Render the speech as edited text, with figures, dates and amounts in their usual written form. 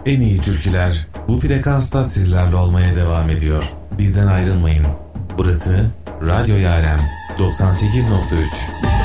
En iyi türküler bu frekansta sizlerle olmaya devam ediyor. Bizden ayrılmayın. Burası Radyo Yarem 98.3.